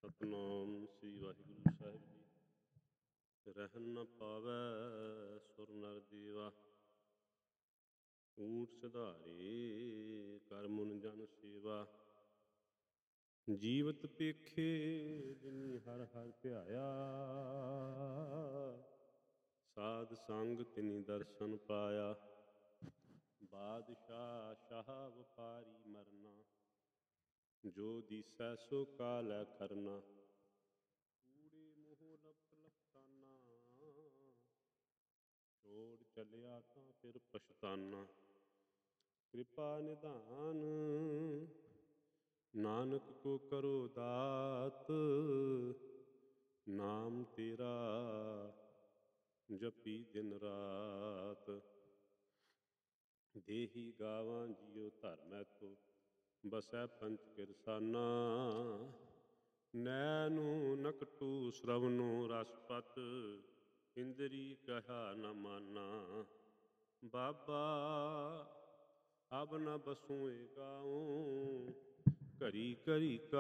ਸਤਨਾਮ ਸ੍ਰੀ ਵਾਹਿਗੁਰੂ ਸਾਹਿਬ ਜੀ। ਰਹਿਣ ਨ ਪਾਵੈ ਸੁਰ ਨਰ ਦੇਵਾ, ਊਠ ਸਿਧਾਰੇ ਕਰ ਮੁਨ ਜਨ ਸੇਵਾ। ਜੀਵਤ ਪੇਖੇ ਜਿਨੀ ਹਰ ਹਰ ਧਿਆਇਆ, ਸਾਧ ਸੰਗ ਤਿਨੀ ਦਰਸ਼ਨ ਪਾਇਆ। ਬਾਦਸ਼ਾਹ ਸ਼ਾਹ ਵਪਾਰੀ ਮਰਨਾ, ਜੋ ਦੀਸੈ ਸੋ ਕਾਲੈ ਕਰਨਾ। ਕੂੜੇ ਮੋਹ ਲਪਟ ਲਪਟਾਨਾ, ਛੋੜ ਚਲਿਆ ਤਾਂ ਫਿਰ ਪਛਤਾਨਾ। ਕਿਰਪਾ ਨਿਧਾਨ ਨਾਨਕ ਕੋ ਕਰੋ ਦਾਤ, ਨਾਮ ਤੇਰਾ ਜਪੀ ਦਿਨ ਰਾਤ। ਦੇਹੀ ਗਾਵਾਂ ਜਿਉ ਧਰਮੈ ਕੋ, ਬਸੈ ਪੰਚ ਕਿਰਸਾਨਾ। ਨੈਣੁ ਨਕਟੂ ਸ੍ਰਵਣੁ ਰਸਪਤ, ਇੰਦਰੀ ਕਹਾ ਨ ਮਾਨਾ। ਬਾਬਾ ਅਬ ਨ ਬਸੁਏ ਗਾਉ, ਘਰੀ ਘਰੀ